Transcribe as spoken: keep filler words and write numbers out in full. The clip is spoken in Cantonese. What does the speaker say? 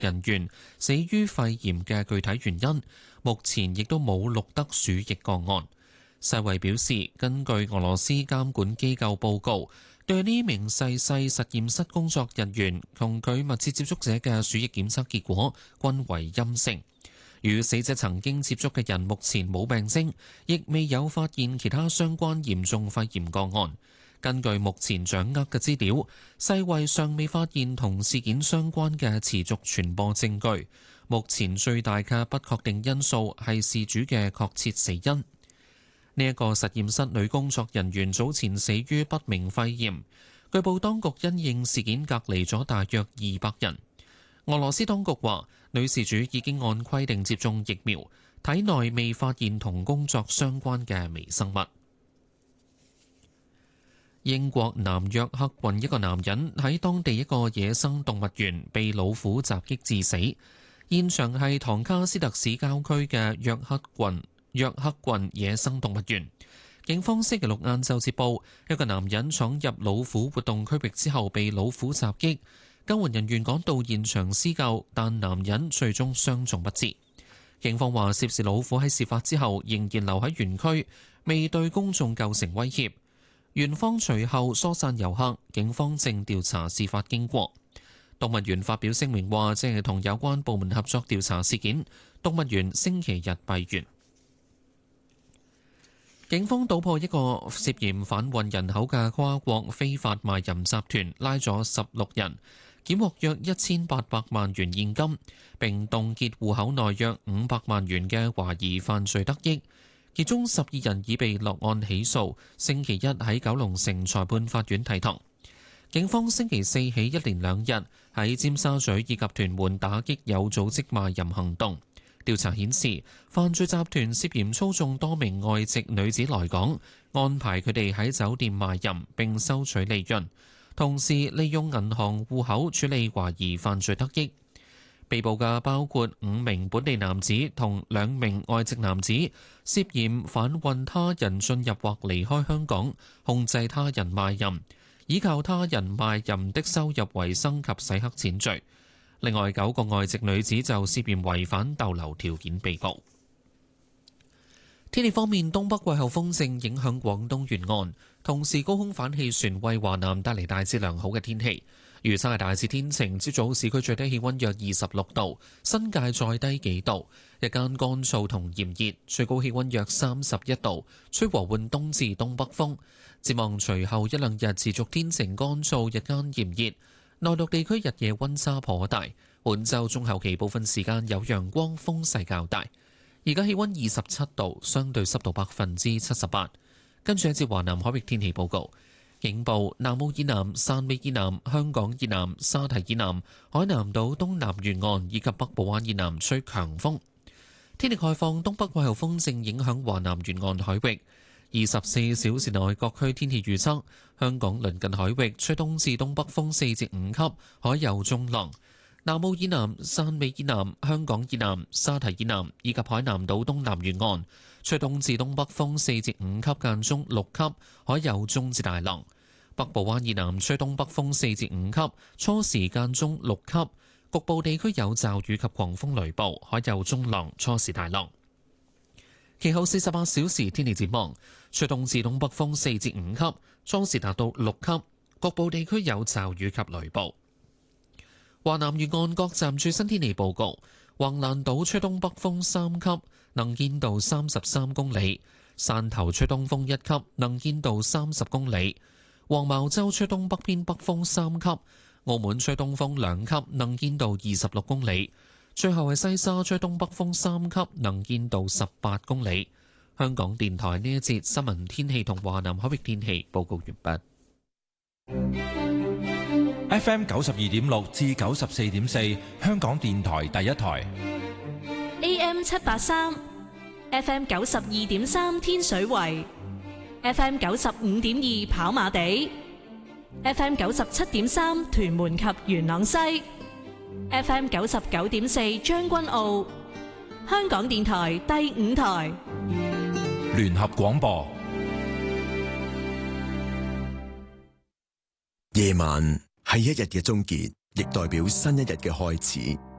人員死於肺炎嘅具體原因，目前亦都冇錄得鼠疫個案。世衛表示，根據俄羅斯監管機構報告，對呢名逝世實驗室工作人員同佢密切接觸者嘅鼠疫檢測結果均為陰性。與死者曾經接觸嘅人目前冇病徵，亦未有發現其他相關嚴重肺炎個案。根據目前掌握嘅資料，世衛尚未發現同事件相關嘅持續傳播證據。目前最大嘅不確定因素係事主嘅確切死因。呢一個實驗室女工作人員早前死於不明肺炎，據報當局因應事件隔離咗大約二百人。俄羅斯當局話，女事主已經按規定接種疫苗，體內未發現同工作相關嘅微生物。英國南約克郡一個男人喺當地一個野生動物園被老虎襲擊致死，現場係唐卡斯特市郊區嘅約克郡約克郡野生動物園。警方星期六晏晝接報，一個男人闖入老虎活動區域之後被老虎襲擊，救援人員趕到現場施救，但男人最終傷重不治。警方話，涉事老虎喺事發之後仍然留喺園區，未對公眾構成威脅。園方隨後疏散遊客，警方正調查事發經過。動物園發表聲明話，正係同有關部門合作調查事件。動物園星期日閉園。警方搗破一個涉嫌販運人口嘅跨國非法賣淫集團，拉咗十六人，檢獲約一千八百萬元現金，並凍結戶口內約五百萬元嘅懷疑犯罪得益。其中十二人已被落案起訴，星期一喺九龍城裁判法院提堂。警方星期四起一連兩日喺尖沙咀以及屯門打擊有組織賣淫行動。調查顯示，犯罪集團涉嫌操縱多名外籍女子來港，安排佢哋喺酒店賣淫並收取利潤，同時利用銀行戶口處理懷疑犯罪得益。被捕嘅包括五名本地男子同兩名外籍男子，涉嫌販運他人進入或離開香港，控制他人賣淫，依靠他人賣淫的收入為生及洗黑錢罪。另外九個外籍女子就涉嫌違反逗留條件被捕。天氣方面，東北季候風正影響廣東沿岸，同時高空反氣旋為華南帶嚟大致良好嘅天氣。預測係大致天晴，朝早市區最低氣溫約二十六度，新界再低幾度。日間乾燥同炎熱，最高氣溫約三十一度，吹和緩東至東北風。展望隨後一兩日持續天晴乾燥，日間炎熱。內陸地區日夜溫差頗大，本週中後期部分時間有陽光，風勢較大。而家氣溫二十七度，相對濕度百分之七十八。跟住一節華南海域天氣報告。警報：南澳以南、汕尾以南、香港以南、沙堤以南、海南島東南沿岸以及北部灣以南吹強風。天氣概況：東北季候風正影響華南沿岸海域。二十四小時內各區天氣預測：香港鄰近海域吹東至東北風四至五級，海有中浪；南澳以南、汕尾以南、香港以南、沙堤以南以及海南島東南沿岸吹東至東北風四至五級，間中六級，海有中至大浪；北部灣以南吹東北風四至五級，初時間中六級，局部地區有驟雨及狂風雷暴，海有中浪，初時大浪。其後四十八小時天氣展望，吹東至東北風四至五級，初時達到六級，局部地區有驟雨及雷暴。華南沿岸各站最新天氣報告：橫瀾島吹東北風三級，能見度三十三公里；汕頭吹東風一級，能見度三十公里；黃茅洲吹東北偏北風三級；澳門吹東風兩級，能見度二十六公里。最後係西沙吹東北風三級，能見度十八公里。香港電台呢一節新聞天氣同華南海域天氣報告完畢。F M 九十二點六至九十四點四，香港電台第一台。 A M 七八三，F M 九十二點三天水圍，F M 九十五點二跑馬地，F M 九十七點三屯門及元朗西。F M 九十九點四將軍澳，香港電台第五台聯合廣播。 夜晚係一日嘅終結，亦代表新一日嘅開始。